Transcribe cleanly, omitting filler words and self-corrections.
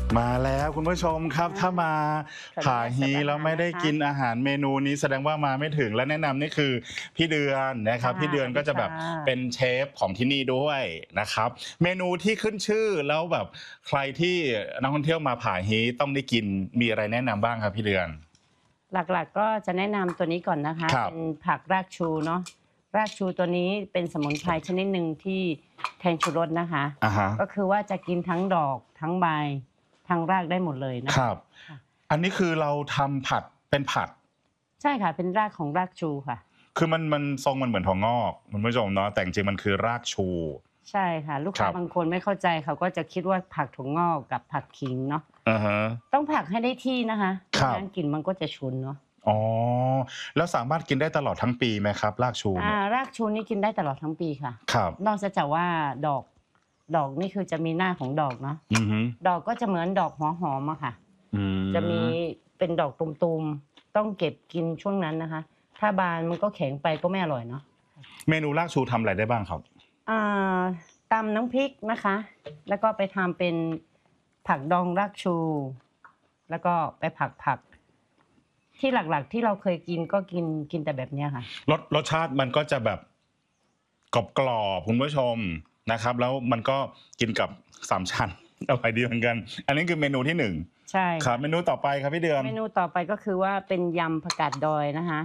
มาแล้วคุณผู้ชมครับถ้ามาผาฮีแล้วไม่ได้กินอาหารเมนูนี้แสดงว่ามาไม่ถึงและแนะนำนี่คือพี่เดือนนะครับพี่เดือนก็จะแบบเป็นเชฟของที่นี่ด้วยนะครับเมนูที่ขึ้นชื่อแล้วแบบใครที่นักท่องเที่ยวมาผาฮีต้องได้กินมีอะไรแนะนำบ้างครับพี่เดือนหลักๆก็จะแนะนำตัวนี้ก่อนนะคะเป็นผักรากชูเนาะรากชูตัวนี้เป็นสมุนไพรชนิดหนึ่งที่แทนชูรสนะคะก็คือว่าจะกินทั้งดอกทั้งใบทั้งรากได้หมดเลยนะครับอันนี้คือเราทำผัดเป็นผัดใช่ค่ะเป็นรากของรากชูค่ะคือมันทรงมันเหมือนถั่วงอกคุณผู้ชมเนาะแต่จริงๆมันคือรากชูใช่ค่ะลูกค้าบางคนไม่เข้าใจเขาก็จะคิดว่าผักถั่วงอกกับผักขิงเนาะต้องผักให้ได้ที่นะคะไม่งั้นกลิ่นมันก็จะฉุนเนาะอ๋อแล้วสามารถกินได้ตลอดทั้งปีไหมครับรากชูรากชูนี่กินได้ตลอดทั้งปีค่ะครับนอกจากว่าดอกนี่คือจะมีหน้าของดอกเนาะดอกก็จะเหมือนดอกหัวหอมอะค่ะจะมีเป็นดอกตุ่มๆต้องเก็บกินช่วงนั้นนะคะถ้าบานมันก็แข็งไปก็ไม่อร่อยเนาะเมนูรากชูทำอะไรได้บ้างครับตำน้ำพริกนะคะแล้วก็ไปทำเป็นผักดองรากชูแล้วก็ไปผักที่หลักๆที่เราเคยกินก็กินแต่แบบนี้ค่ะรสชาติมันก็จะแบบกรอบคุณผู้ชมนะครับแล้วมันก็กินกับ3ชั้นอร่อยดีเหมือนกันอันนี้คือเมนูที่1ใช่ครับเมนูต่อไปครับพี่เดือนเมนูต่อไปก็คือว่าเป็นยำผักกาดดอยนะคะ